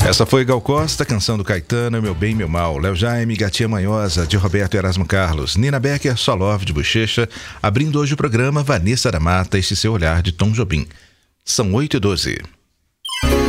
Essa foi Gal Costa, canção do Caetano, Meu Bem, Meu Mal. Léo Jaime, Gatinha Manhosa, de Roberto Erasmo Carlos. Nina Becker, Só Love, de Bochecha. Abrindo hoje o programa, Vanessa da Mata, Esse Seu Olhar, de Tom Jobim. São 8h12.